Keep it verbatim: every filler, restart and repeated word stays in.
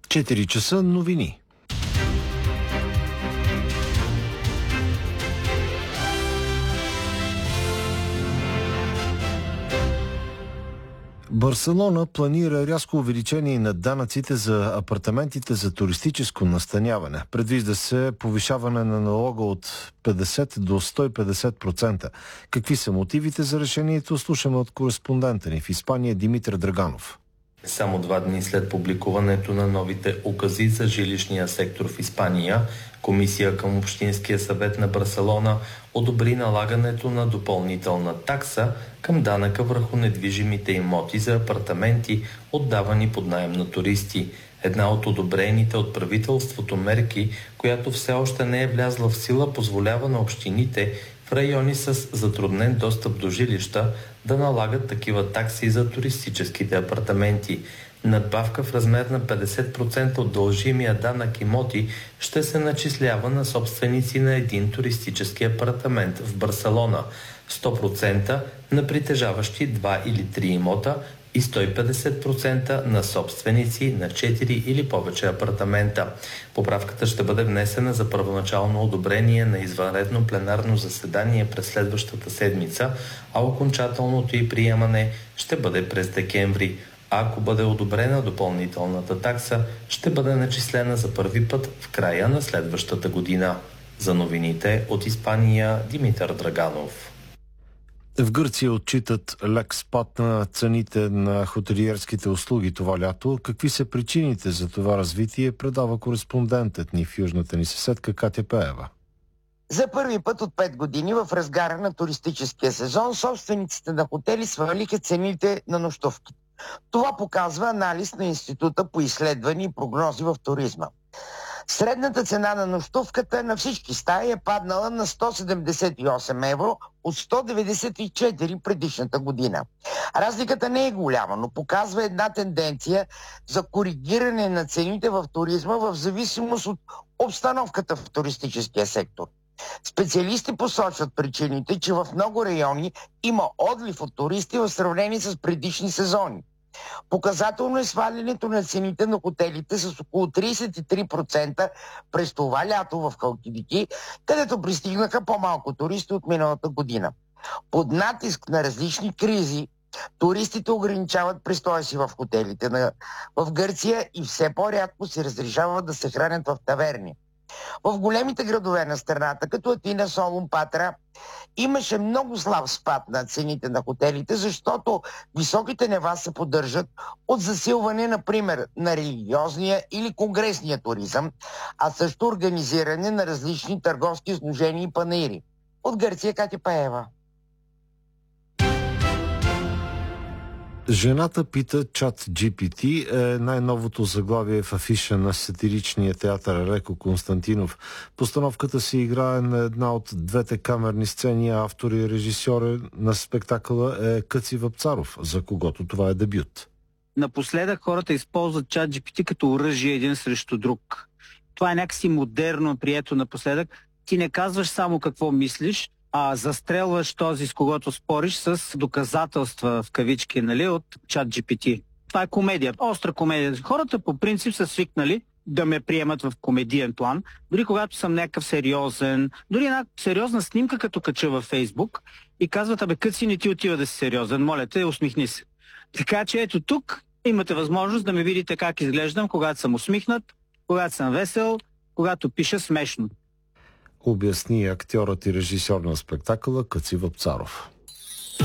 четири часа новини. Барселона планира рязко увеличение на данъците за апартаментите за туристическо настаняване. Предвижда се повишаване на налога от петдесет до сто и петдесет процента. Какви са мотивите за решението? Слушаме от кореспондента ни в Испания Димитър Драганов. Само два дни след публикуването на новите укази за жилищния сектор в Испания, комисия към Общинския съвет на Барселона одобри налагането на допълнителна такса към данъка върху недвижимите имоти за апартаменти, отдавани под наем на туристи. Една от одобрените от правителството мерки, която все още не е влязла в сила, позволява на общините в райони с затруднен достъп до жилища да налагат такива такси за туристическите апартаменти. Надбавка в размер на петдесет процента от дължимия данък имоти ще се начислява на собственици на един туристически апартамент в Барселона, сто процента на притежаващи два или три имота и сто и петдесет процента на собственици на четири или повече апартамента. Поправката ще бъде внесена за първоначално одобрение на извънредно пленарно заседание през следващата седмица, а окончателното й приемане ще бъде през декември. А ако бъде одобрена допълнителната такса, ще бъде начислена за първи път в края на следващата година. За новините от Испания Димитър Драганов. В Гърция отчитат лек спад на цените на хотелиерските услуги това лято. Какви са причините за това развитие, предава кореспондентът ни в южната ни съседка Катя Пеева. За първи път от пет години в разгара на туристическия сезон собствениците на хотели свалиха цените на нощувките. Това показва анализ на Института по изследвания и прогнози в туризма. Средната цена на нощувката на всички стаи е паднала на сто седемдесет и осем евро от сто деветдесет и четири предишната година. Разликата не е голяма, но показва една тенденция за коригиране на цените в туризма в зависимост от обстановката в туристическия сектор. Специалисти посочват причините, че в много райони има отлив от туристи в сравнение с предишни сезони. Показателно е свалянето на цените на хотелите с около тридесет и три процента през това лято в Халкидики, където пристигнаха по-малко туристи от миналата година. Под натиск на различни кризи, туристите ограничават престоя си в хотелите на, в Гърция и все по-рядко се разрешават да се хранят в таверни. В големите градове на страната, като Атина, Солун, Патра, имаше много слаб спад на цените на хотелите, защото високите нива се поддържат от засилване, например, на религиозния или конгресния туризъм, а също организиране на различни търговски изложения и панаири. От Гърция Катя Пеева. Жената пита чат джи пи ти е най-новото заглавие в афиша на сатиричния театър Алеко Константинов. Постановката се играе на една от двете камерни сцени, а автор и режисьор на спектакъла е Къци Вапцаров, за когото това е дебют. Напоследък хората използват чат джи пи ти като оръжие един срещу друг. Това е някакси модерно, прието напоследък. Ти не казваш само какво мислиш, а застрелваш този, с когото спориш, с доказателства в кавички, нали, от чат джи пи ти. Това е комедия, остра комедия. Хората по принцип са свикнали да ме приемат в комедиен план, дори когато съм някакъв сериозен, дори една сериозна снимка, като кача във Фейсбук и казват: абе, Къци, не ти отива да си сериозен, моля те, усмихни се. Така че ето тук имате възможност да ме видите как изглеждам, когато съм усмихнат, когато съм весел, когато пиша смешно. Обясни актьорът и режисьор на спектакъла Къци Вапцаров.